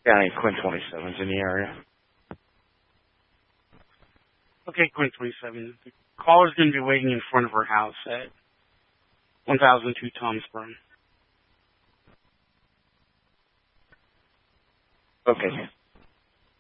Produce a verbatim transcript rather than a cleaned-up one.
Got any Quinn twenty-sevens in the area? Okay, Quinn twenty-seven. The caller's going to be waiting in front of her house at one thousand two Thomasboro. Okay.